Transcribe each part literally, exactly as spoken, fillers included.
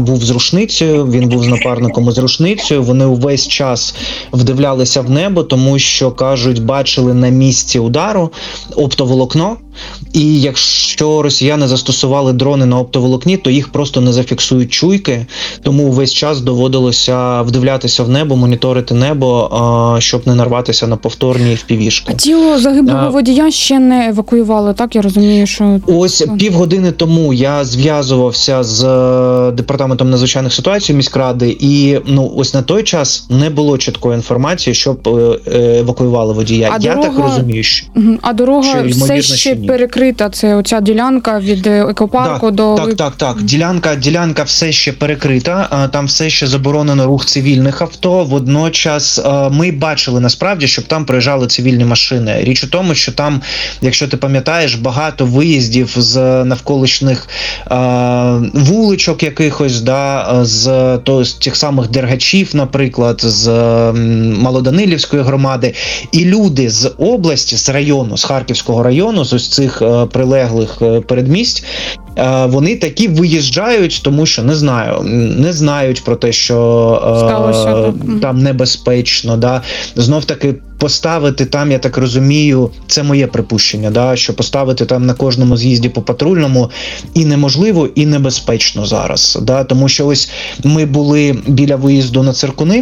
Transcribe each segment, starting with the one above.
був з рушницею, він був з напарником із рушницею, вони увесь час вдивлялися в небо, тому що, кажуть, бачили на місці удару оптоволокно, і якщо росіяни застосували дрони на оптоволокні, то їх просто не зафіксують чуйки, тому увесь час доводилося вдивлятися в небо, моніторити небо, щоб не нарватися на повторні еф пі ві-шки. А тіло загиблого водія ще не евакуювали, так? Я розумію, що... Ось півгодини тому я зв'язувався з департаментом надзвичайних ситуацій міськради, і ну ось на той час не було чіткої інформації, щоб евакуювали водія. А я дорога... так розумію, що... А дорога що, все ще перекрита, це оця ділянка від екопарку так, до... Так, так, так. Ділянка, ділянка все ще перекрита, там все ще заборонено рух цивільних авто. Водночас ми бачили насправді, щоб там проїжджали цивільні машини. Річ у тому, що там, якщо ти пам'ятаєш, багато виїздів з навколишніх вуличок якихось, да, з, то, з тих самих Дергачів, наприклад, з Малоданилівської громади. І люди з області, з району, з Харківського району, з ось цих прилеглих передмість, вони такі виїжджають, тому що не знаю, не знають про те, що Сталося, там небезпечно. Да. Знов таки поставити там, я так розумію, це моє припущення, да, що поставити там на кожному з'їзді по патрульному і неможливо, і небезпечно зараз. Да, тому що ось ми були біля виїзду на Циркуни,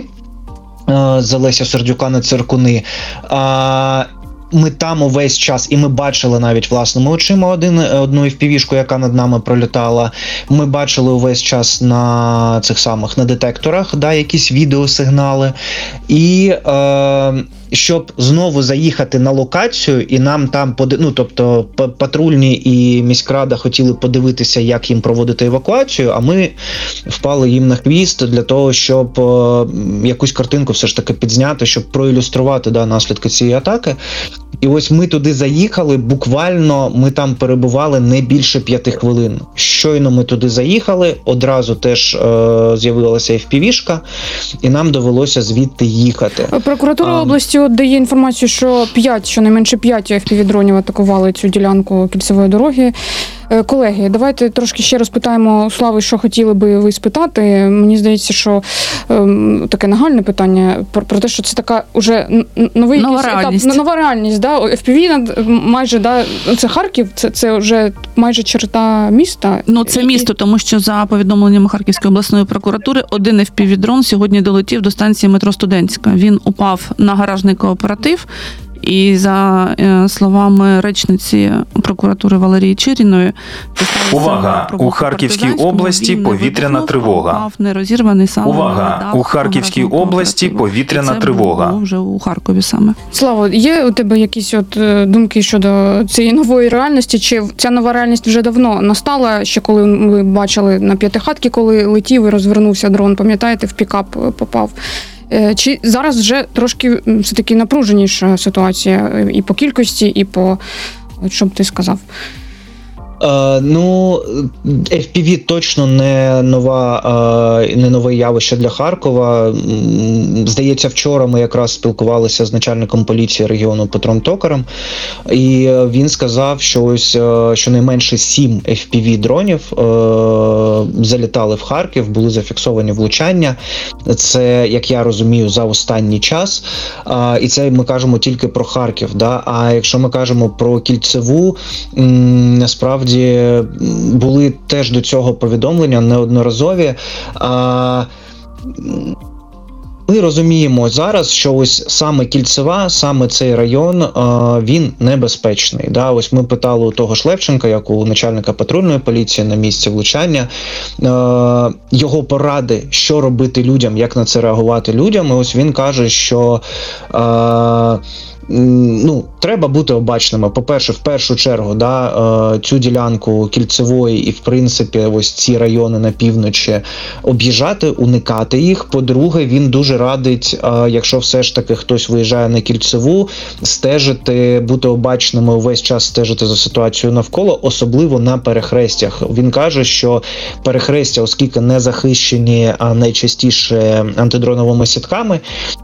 з Олеся Сердюка на Циркуни, а ми там увесь час, і ми бачили навіть власними очима один, одну еф пі ві-шку, яка над нами пролітала. Ми бачили увесь час на цих самих, на детекторах, да, якісь відеосигнали. І е, щоб знову заїхати на локацію, і нам там, ну, тобто патрульні і міськрада хотіли подивитися, як їм проводити евакуацію, а ми впали їм на хвіст для того, щоб е, якусь картинку все ж таки підзняти, щоб проілюструвати, да, наслідки цієї атаки. І ось ми туди заїхали, буквально ми там перебували не більше п'яти хвилин. Щойно ми туди заїхали, одразу теж е, з'явилася еф пі ві-шка, і нам довелося звідти їхати. Прокуратура а, області от дає інформацію, що п'ять, щонайменше п'ять еф пі ві-дронів атакували цю ділянку кільцевої дороги. Колеги, давайте трошки ще розпитаємо Слави, що хотіли би ви спитати. Мені здається, що ем, таке нагальне питання про, про те, що це така уже новий нова реальність. етап, нова реальність, да, еф пі ві майже, да, це Харків, це, це вже майже черта міста. Ну, це місто, тому що за повідомленнями Харківської обласної прокуратури, один еф пі ві-дрон сьогодні долетів до станції метро Студентська. Він упав на гаражний кооператив. І за е, словами речниці прокуратури Валерії Чиріної, увага! У Харківській області повітряна тривога. Нерозірваний саме. Увага! У Харківській області повітряна тривога. Це вже у Харкові саме. Слава, є у тебе якісь от думки щодо цієї нової реальності? Чи ця нова реальність вже давно настала? Ще коли ми бачили на П'ятихатки, коли летів і розвернувся дрон, пам'ятаєте, в пікап попав? Чи зараз вже трошки все-таки напруженіша ситуація і по кількості, і по... Що б ти сказав? Uh, ну, еф пі ві точно не нова, uh, не нове явище для Харкова. Здається, вчора ми якраз спілкувалися з начальником поліції регіону Петром Токарем, і він сказав, що ось uh, щонайменше сім еф пі ві-дронів uh, залітали в Харків, були зафіксовані влучання. Це, як я розумію, за останній час. Uh, і це ми кажемо тільки про Харків. Да? А якщо ми кажемо про Кільцеву, м, насправді були теж до цього повідомлення неодноразові. А, ми розуміємо зараз, що ось саме Кільцева, саме цей район, він небезпечний. Да? Ось ми питали у того ж Левченка, як у начальника патрульної поліції на місці влучання, його поради, що робити людям, як на це реагувати людям. І ось він каже, що ну, треба бути обачними. По-перше, в першу чергу, да, цю ділянку Кільцевої і, в принципі, ось ці райони на півночі об'їжджати, уникати їх. По-друге, він дуже радить, якщо все ж таки хтось виїжджає на Кільцеву, стежити, бути обачними, увесь час стежити за ситуацією навколо, особливо на перехрестях. Він каже, що перехрестя, оскільки не захищені найчастіше антидроновими сітками,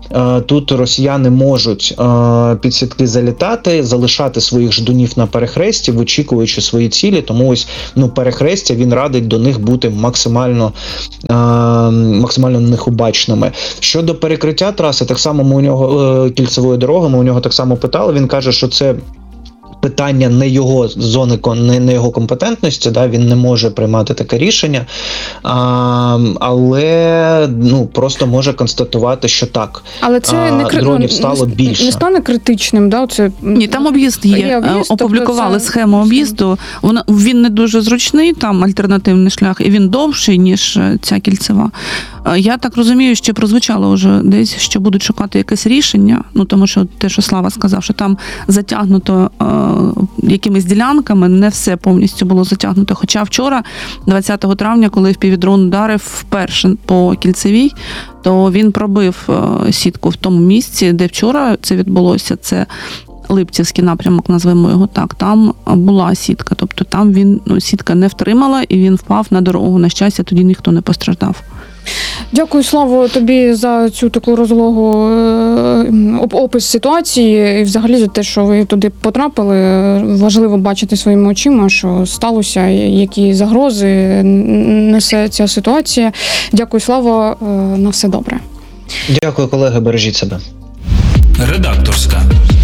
е, тут росіяни можуть е, під сітки залітати, залишати своїх ждунів на перехресті, вичікуючи свої цілі. Тому ось ну перехрестя він радить до них бути максимально, е, максимально на них обачними. Щодо перекриття траси, так само ми у нього е, кільцевої дороги, ми у нього так само питали. Він каже, що це питання не його зони, не, не його компетентності, да, він не може приймати таке рішення, а, але ну, просто може констатувати, що так, Але це а, не, кри... дронів стало не, більше. не стане критичним, да? Це... Ні, там об'їзд є. Є об'їзд, Опублікували тобто це- схему об'їзду. Вона він не дуже зручний, там альтернативний шлях, і він довший, ніж ця кільцева. Е, Я так розумію, що прозвучало вже десь, що будуть шукати якесь рішення. Ну тому що те, що Слава сказав, що там затягнуто е, якимись ділянками, не все повністю було затягнуто. Хоча вчора, двадцятого травня, коли впівдрон ударив вперше по кільцевій, то він пробив е, сітку в тому місці, де вчора це відбулося. Це Липцівський напрямок, назвемо його так, там була сітка. Тобто там він, ну, сітка не втримала і він впав на дорогу. На щастя, тоді ніхто не постраждав. Дякую, Славо, тобі за цю таку розлогу е, оп- опис ситуації і взагалі за те, що ви туди потрапили. Важливо бачити своїми очима, що сталося, які загрози несе ця ситуація. Дякую, Славо, е, на все добре. Дякую, колеги, бережіть себе. Редакторська.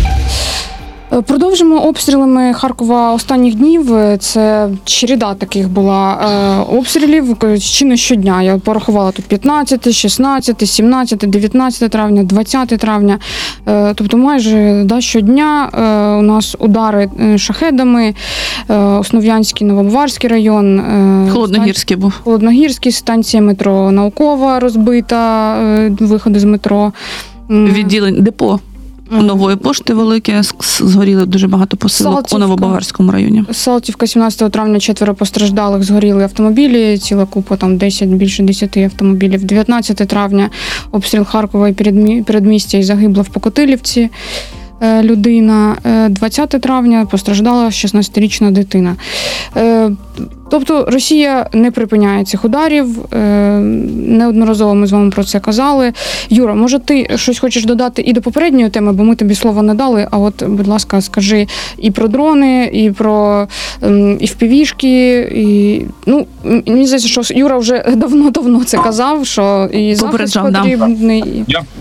Продовжимо обстрілами Харкова останніх днів. Це череда таких була е, обстрілів чи не щодня. Я порахувала тут п'ятнадцяте, шістнадцяте, сімнадцяте, дев'ятнадцяте травня, двадцяте травня. Е, тобто майже да, щодня е, у нас удари е, шахедами, е, Основ'янський, Новобаварський район. Е, Холодногірський був. Холодногірський, станція метро Наукова розбита, е, виходи з метро. М. Відділень депо Нової пошти велике, с- с- згоріли дуже багато посилок у Салтівка. Новобаварському районі. Салтівка, сімнадцятого травня, четверо постраждалих, згоріли автомобілі, ціла купа, там десять, більше десяти автомобілів. дев'ятнадцятого травня обстріл Харкова і передмі- передмістя і загибла в Покотилівці е, людина. Е, двадцятого травня постраждала шістнадцятирічна дитина. Е, Тобто Росія не припиняє цих ударів, е, неодноразово ми з вами про це казали. Юра, може ти щось хочеш додати і до попередньої теми, бо ми тобі слова не дали, а от, будь ласка, скажи і про дрони, і про ем, і впівішки, і, ну, м- мені здається, що Юра вже давно-давно це казав, що і захист Попереджав, да. потрібний. і-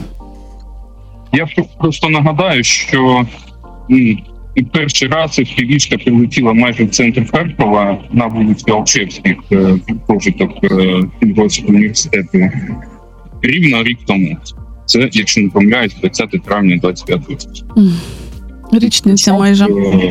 Я просто нагадаю, що м, і перший раз півішка прилетіла майже в центр Харкова на вулиці Алчевських, е, прожиток Київського університету, рівно рік тому. Це, якщо не помиляюсь, двадцятого травня двадцять п'ятого року. М. Річниця майже.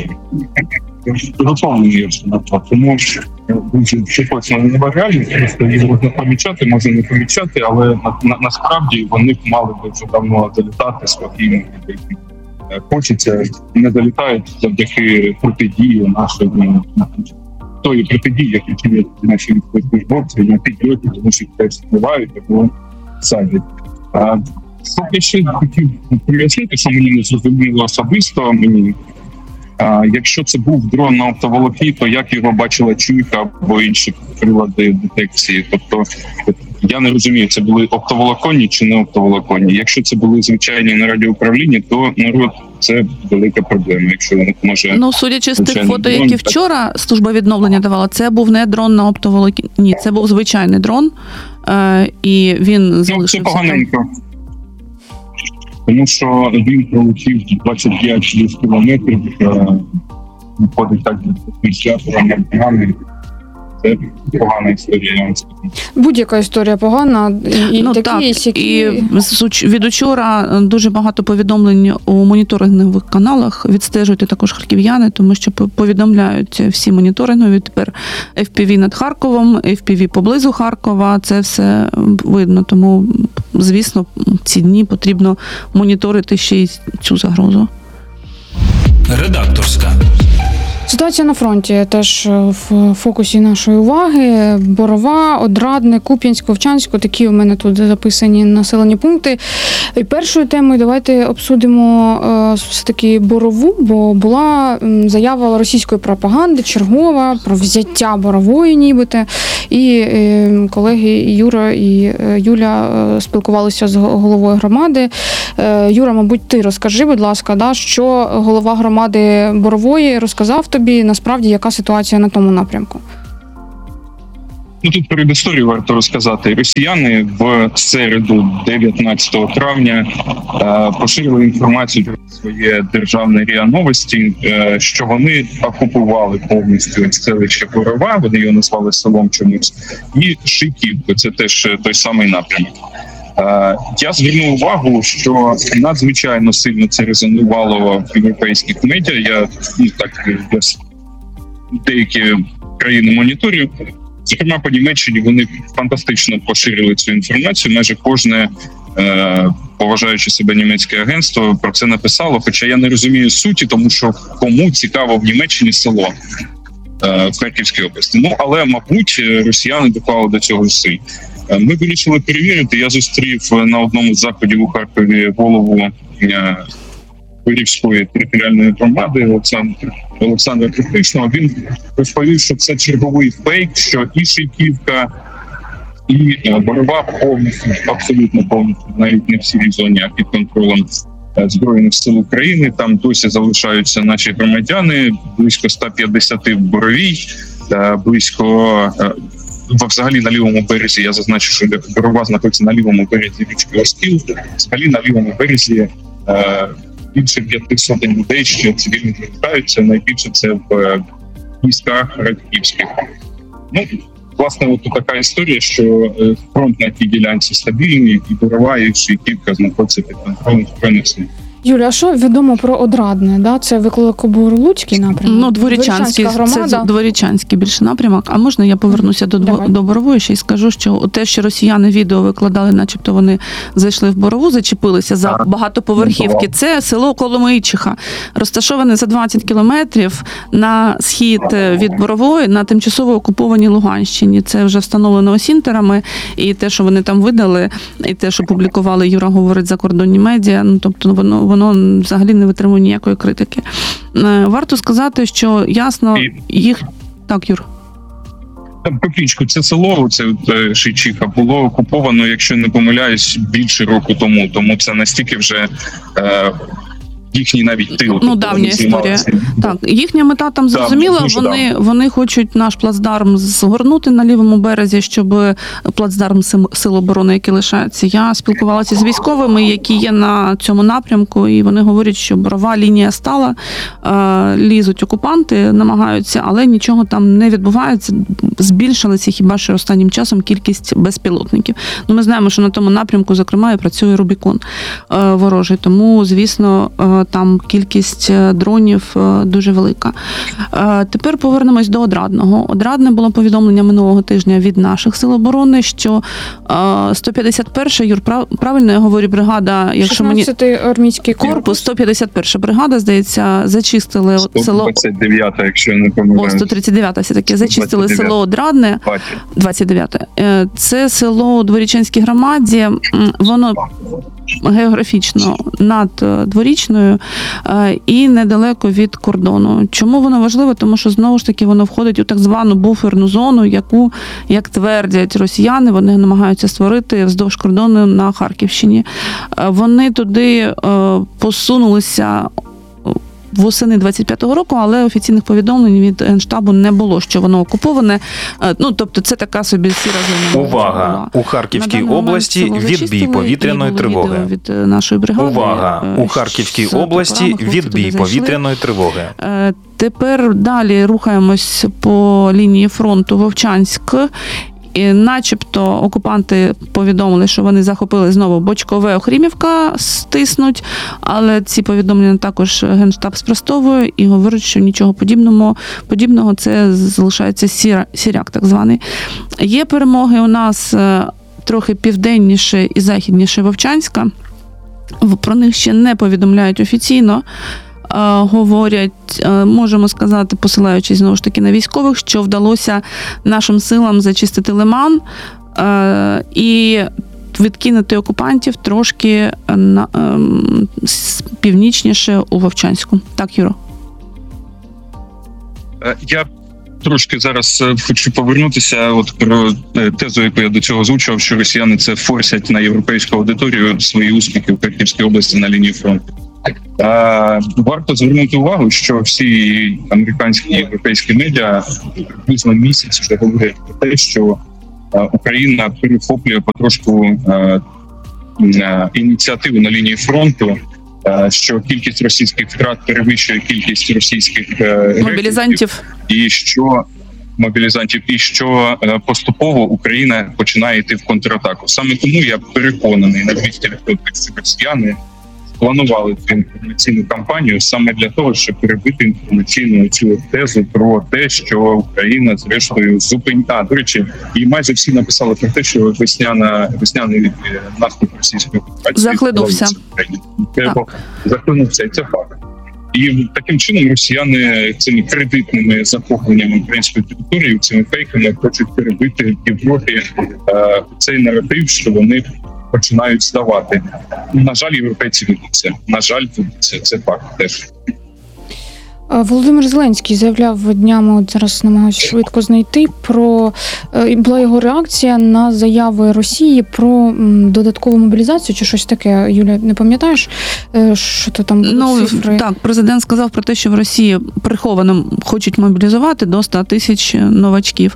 Готовий на то. Тому е, дуже щось не бажаю, просто їх можна помічати, можна не помічати, але на, на, насправді вони б мали би вже давно долітати спокійно. Е, Хочеться, не долітають завдяки протидії нашої ну, тої протидії, яку чинять наші службовці на підльоті, тому що теж впливають або садять. А, Поки ще хотів пояснити, що мені не зрозуміло особисто, мені А, якщо це був дрон на оптоволокні, то як його бачила чуйка або інші прилади детекції? Тобто я не розумію, це були оптоволоконні чи не оптоволоконні. Якщо це були звичайні на радіоуправлінні, то народ це велика проблема. Якщо може Ну, судячи з тих звичайний фото, дрон, які так. вчора служба відновлення давала, це був не дрон на оптоволокні. Ні, це був звичайний дрон, е, і він ну, це залишився. там. поганенько. Тому що він пролетів двадцять п'ять кілометрів, е, виходить так ініціатором поганий. Це погана історія, я вам скажу. Будь-яка історія погана, і, і Ну такі, так, і сякі. і з уч- від учора дуже багато повідомлень у моніторингових каналах. Відстежуйте також харків'яни, тому що по- повідомляють всі моніторингові. Тепер еф пі ві над Харковом, еф пі ві поблизу Харкова. Це все видно. Тому, звісно, ці дні потрібно моніторити ще й цю загрозу. Редакторська. Ситуація на фронті теж в фокусі нашої уваги. Борова, Одрадне, Куп'янськ, Вовчанськ. Такі у мене тут записані населені пункти. І першою темою давайте обсудимо е, все-таки Борову, бо була м, заява російської пропаганди, чергова, про взяття Борової нібито. І е, колеги Юра і е, Юля е, спілкувалися з головою громади. Е, Юра, мабуть, ти розкажи, будь ласка, да, що голова громади Борової розказав тобі, насправді, яка ситуація на тому напрямку? Ну, тут перед історією варто розказати. Росіяни в середу, дев'ятнадцятого травня, е, поширили інформацію про своє державне РІА Новості, е, що вони окупували повністю селище Борова, вони його назвали селом чомусь, і Шийківку, це теж той самий напрямок. Е, я звернув увагу, що надзвичайно сильно це резонувало в європейських медіа. Я ну, так деякі країни моніторю. Зокрема, по Німеччині вони фантастично поширили цю інформацію. Майже кожне е, поважаючи себе німецьке агентство про це написало. Хоча я не розумію суті, тому що кому цікаво в Німеччині село е, в Харківській області. Ну але, мабуть, росіяни доклали до цього зусиль. Е, ми вирішили перевірити. Я зустрів на одному з заходів у Харкові голову е, Вирівської територіальної громади Олександр Олександра Критичного. Він розповів, що це черговий фейк, що і Шийківка, і Борова повністю, абсолютно повністю, навіть не в сірій зоні, а під контролем Збройних сил України. Там досі залишаються наші громадяни, близько сто п'ятдесят в Боровій, близько взагалі на лівому березі. Я зазначу, що Борова знаходиться на лівому березі річки Оскіл, взагалі на лівому березі більше п'яти сотень людей ще цивільно залишаються, найбільше це в містах радьківських. Ну, власне, от така історія, що фронт на тій ділянці стабільний, і Борова, і Шийківка знаходяться під контролем Збройних сил. Юля, а що відомо про Одрадне? Да? Це Великоборлуцький напрямок? Ну, Дворічанський, це Дворічанський більше напрямок. А можна я повернуся до, Давай. до Борової ще й скажу, що те, що росіяни відео викладали, начебто вони зайшли в Борову, зачепилися за багатоповерхівки, це село Коломийчиха, розташоване за двадцять кілометрів на схід від Борової на тимчасово окупованій Луганщині. Це вже встановлено осінтерами, і те, що вони там видали, і те, що публікували, Юра говорить, закордонні медіа, ну, тобто воно воно взагалі не витримує ніякої критики. Варто сказати, що ясно їх... Так, Юр. Копійку, це село, це Шийчиха, було окуповано, якщо не помиляюсь, більше року тому. Тому це настільки вже е, їхній навіть тил. Ну, давня історія. Так, їхня мета там зрозуміла, да, вони, вони хочуть наш плацдарм згорнути на лівому березі, щоб плацдарм Сил оборони, який лишається. Я спілкувалася з військовими, які є на цьому напрямку, і вони говорять, що Борова лінія стала, е, лізуть окупанти, намагаються, але нічого там не відбувається. Збільшилася хіба що останнім часом кількість безпілотників. Ну, ми знаємо, що на тому напрямку, зокрема, і працює Рубікон е, ворожий, тому, звісно, е, там кількість дронів дуже велика. Тепер повернемось до Одрадного. Одрадне було повідомлення минулого тижня від наших сил оборони, що сто п'ятдесят перша, Юр, правильно я говорю, бригада, якщо мені... шістнадцятий армійський корпус. сто п'ятдесят перша бригада, здається, зачистили село... сто двадцять дев'ята, якщо я не помиляюсь. О, сто тридцять дев'ята все-таки, зачистили село Одрадне. двадцять дев'яте. Це село у Дворічанській громаді, воно географічно над Дворічною і недалеко від кордону. Чому воно важливо? Тому що, знову ж таки, воно входить у так звану буферну зону, яку, як твердять росіяни, вони намагаються створити вздовж кордону на Харківщині. Вони туди посунулися восени двадцять п'ятого року, але офіційних повідомлень від Генштабу не було, що воно окуповане. Ну, тобто це така собі сіра зона. Увага! У Харківській області відбій повітряної тривоги. Від нашої бригади. Увага! У Харківській області відбій повітряної тривоги. Тепер далі рухаємось по лінії фронту Вовчанськ. І начебто окупанти повідомили, що вони захопили знову Бочкове, Охрімівка, стиснуть, але ці повідомлення також Генштаб спростовує і говорить, що нічого подібного, подібного це залишається сіря, сіряк так званий. Є перемоги у нас трохи південніше і західніше Вовчанська, про них ще не повідомляють офіційно. говорять, е, можемо сказати, посилаючись знову ж таки на військових, що вдалося нашим силам зачистити Лиман е, і відкинути окупантів трошки на, е, північніше у Вовчанську. Так, Юро? Я трошки зараз хочу повернутися от про тезу, яку я до цього озвучував, що росіяни це форсять на європейську аудиторію свої успіхи в Харківській області на лінії фронту. А, варто звернути увагу, що всі американські і європейські медіа приблизно місяць вже говорять про те, що а, Україна перехоплює потрошку а, а, ініціативу на лінії фронту, а, що кількість російських втрат перевищує кількість російських а, Мобілізантів. і що мобілізантів, і що е, поступово Україна починає йти в контратаку. Саме тому я переконаний на двісті відсотків, що росіяни планували цю інформаційну кампанію саме для того, щоб перебити інформаційну цю тезу про те, що Україна зрештою зупинить. А, до речі, і майже всі написали про те, що весняна весняний наступ російської окупації захлинувся. Захлинувся, і це факт. І таким чином росіяни цими кредитними захопленнями української території, цими фейками хочуть перебити в Європі е, цей наратив, що вони починають здавати. На жаль, європейці ведуться. На жаль, ведуться. Це факт теж. Володимир Зеленський заявляв днями, от зараз намагаюся швидко знайти, про була його реакція на заяви Росії про додаткову мобілізацію чи щось таке. Юля, не пам'ятаєш, що то там були ну, цифри? Так, президент сказав про те, що в Росії приховано хочуть мобілізувати до ста тисяч новачків.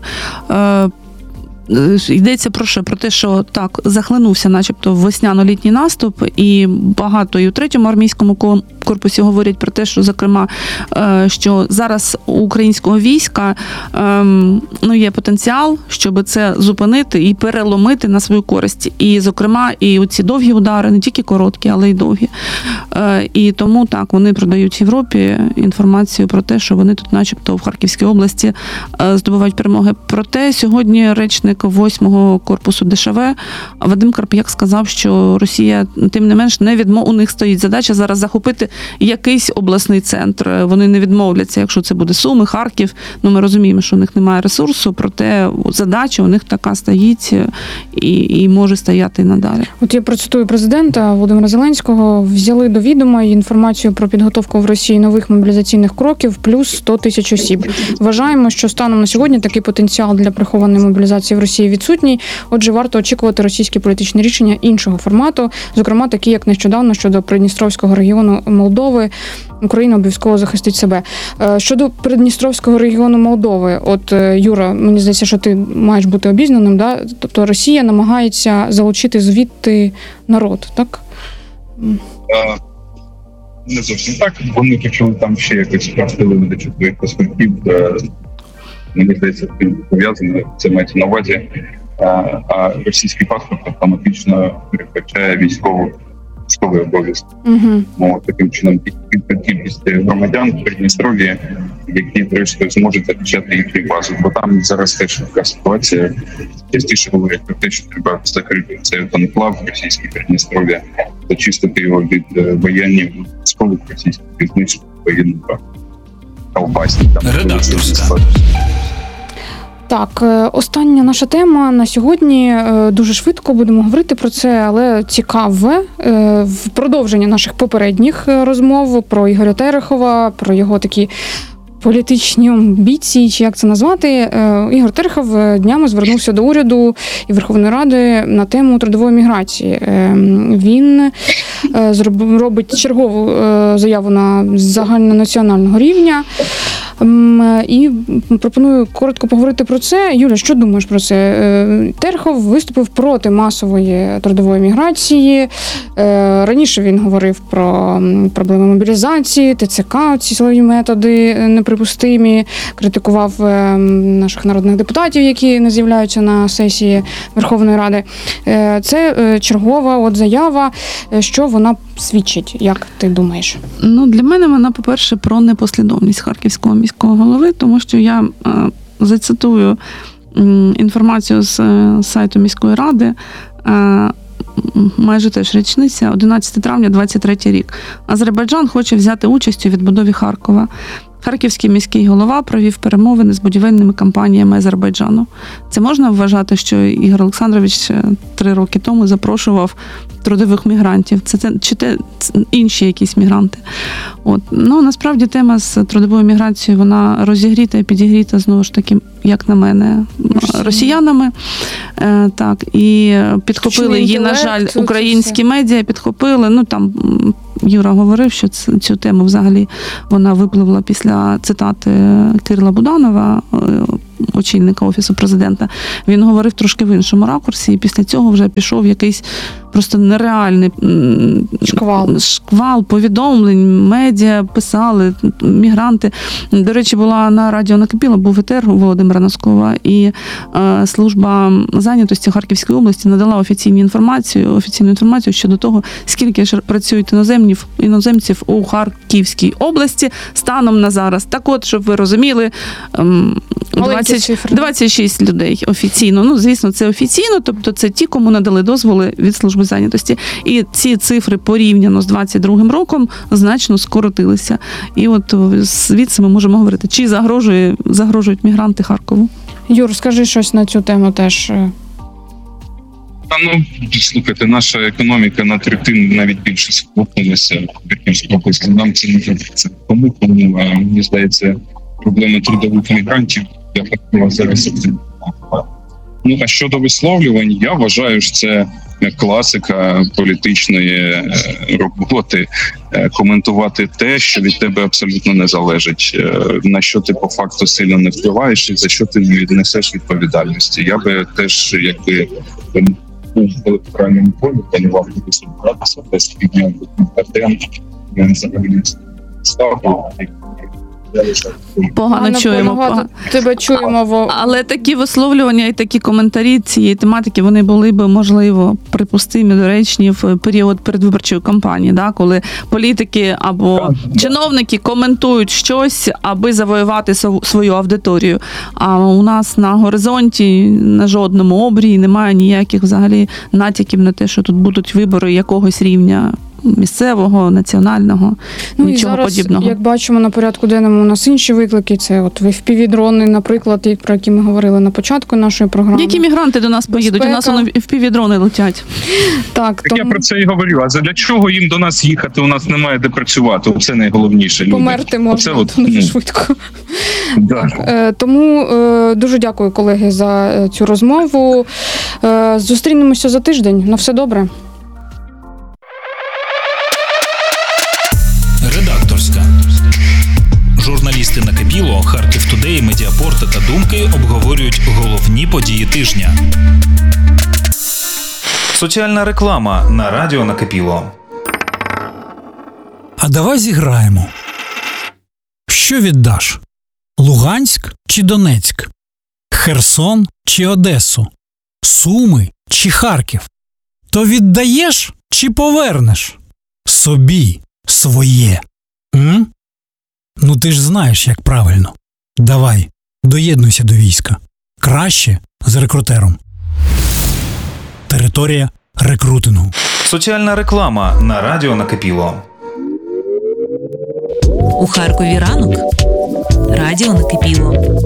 Йдеться про що? Про те, що так, захлинувся начебто весняно-літній наступ, і багато і у третьому армійському корпусі говорять про те, що, зокрема, що зараз у українського війська ну, є потенціал, щоб це зупинити і переломити на свою користь. І, зокрема, і ці довгі удари, не тільки короткі, але й довгі. І тому, так, вони продають Європі інформацію про те, що вони тут начебто в Харківській області здобувають перемоги. Проте сьогодні речник восьмого корпусу ДШВ Вадим Карп'як сказав, що Росія, тим не менш, не відмов... у них стоїть задача зараз захопити якийсь обласний центр. Вони не відмовляться, якщо це буде Суми, Харків. Ну, ми розуміємо, що у них немає ресурсу, проте задача у них така стоїть і, і може стояти і надалі. От я процитую президента Володимира Зеленського. Взяли до відома інформацію про підготовку в Росії нових мобілізаційних кроків плюс сто тисяч осіб. Вважаємо, що станом на сьогодні такий потенціал для прихованої мобілізації в Росії відсутній. Отже, варто очікувати російські політичні рішення іншого формату, зокрема такі, як нещодавно щодо Придністровського регіону Молдови. Україна обов'язково захистить себе. Щодо Придністровського регіону Молдови, от, Юра, мені здається, що ти маєш бути обізнаним, да? Тобто Росія намагається залучити звідти народ, так? Не зовсім так. Вони почали там ще якось практили видачу своїх паспортів. Мені здається, це пов'язано, це мається на увазі. А російський паспорт автоматично передбачає військову військовий обов'язок. Угу. Ну, таким чином кількість громадян в Придністров'ї, які зрештою зможуть захищати їхні бази. Бо там зараз теж така ситуація. Частіше говорять про те, що треба закрити цей конклав в російській Придністров'ї, зачистити його від воєнних військових російських, знищити воєнну колбасні. Редакторська. Так, остання наша тема на сьогодні. Дуже швидко будемо говорити про це, але цікаве. В продовження наших попередніх розмов про Ігоря Терехова, про його такі політичні амбіції, чи як це назвати. Ігор Терехов днями звернувся до уряду і Верховної Ради на тему трудової міграції. Він робить чергову заяву на загальнонаціонального рівня. І пропоную коротко поговорити про це. Юля, що думаєш про це? Терехов виступив проти масової трудової міграції. Раніше він говорив про проблеми мобілізації, ТЦК, ці силові методи неприпустимі, критикував наших народних депутатів, які не з'являються на сесії Верховної Ради. Це чергова от заява. Що вона свідчить, як ти думаєш? Ну, для мене вона, по-перше, про непослідовність харківського міського голови, тому що я е, зацитую е, інформацію з е, сайту міської ради. Е, майже теж річниця, одинадцяте травня двадцять третій рік. Азербайджан хоче взяти участь у відбудові Харкова. Харківський міський голова провів перемовини з будівельними компаніями Азербайджану. Це можна вважати, що Ігор Олександрович три роки тому запрошував трудових мігрантів? Це, це чи те це інші якісь мігранти? От. Ну, насправді тема з трудовою міграцією, вона розігріта і підігріта, знову ж таки, як на мене, Росіяни. росіянами. Е, так, і підхопили Штучний її, на інтелект, жаль, це українські все. медіа підхопили. Ну, там м, Юра говорив, що ц- цю тему взагалі вона випливла після цитати Кирила Буданова, е, очільника Офісу президента. Він говорив трошки в іншому ракурсі, і після цього вже пішов якийсь просто нереальний м, Шквал. шквал повідомлень, медіа писали, мігранти. До речі, була на радіо Накипіло, був етер у Володимира Носкова, і е, служба зайнятості Харківської області надала офіційну інформацію, офіційну інформацію щодо того, скільки ж працюють іноземців, іноземців у Харківській області станом на зараз. Так от, щоб ви розуміли, ем, Маленькі двадцять, цифри. двадцять шість людей офіційно. Ну, звісно, це офіційно, тобто це ті, кому надали дозволи від служби зайнятості. І ці цифри порівняно з двадцять другим роком значно скоротилися. І от звідси ми можемо говорити, чи загрожує, загрожують мігранти Харкову. Юр, скажи щось на цю тему теж. Та ну слухайте, наша економіка на третину навіть більше схопилася в Харківській області. Нам це не це тому, тому а мені здається, проблеми трудових мігрантів для Харкова зараз. Ну а щодо висловлювань, я вважаю, що це класика політичної е, роботи е, коментувати те, що від тебе абсолютно не залежить, е, на що ти по факту сильно не впливаєш і за що ти не віднесеш відповідальності. Я би теж, якби був в електоральному полі, планував туди собратися, без підняв контент, я взагалі не ставив. Погано чуємо. Погано погано. тебе чуємо. Во... Але такі висловлювання і такі коментарі цієї тематики, вони були б, можливо, припустимі, доречні в період передвиборчої кампанії, да, коли політики або чиновники коментують щось, аби завоювати св- свою аудиторію. А у нас на горизонті, на жодному обрії немає ніяких взагалі натяків на те, що тут будуть вибори якогось рівня місцевого, національного, Ну і нічого зараз, подібного. як бачимо, на порядку денному у нас інші виклики. Це от еф пі ві-дрони, наприклад, і про які ми говорили на початку нашої програми. Які мігранти до нас поїдуть? У нас Безпека. воно впівдрони летять. Так, Так я тому про це і говорю. А для чого їм до нас їхати? У нас немає де працювати. Це найголовніше. Люди. померти можна Оце от, дуже ну, швидко. да. Е, Тому е, дуже дякую, колеги, за е, цю розмову. Е, Зустрінемося за тиждень. На все добре. Редакторська. Журналісти Накипіло, Харків Тудей, Медіапорт та Думки обговорюють головні події тижня. Соціальна реклама на радіо Накипіло. А давай зіграємо. Що віддаш? Луганськ чи Донецьк? Херсон чи Одесу? Суми чи Харків? То віддаєш чи повернеш? Собі своє. М? Ну ти ж знаєш, як правильно. Давай, доєднуйся до війська. Краще з рекрутером. Територія рекрутингу. Соціальна реклама на радіо Накипіло. У Харкові ранок. Радіо Накипіло.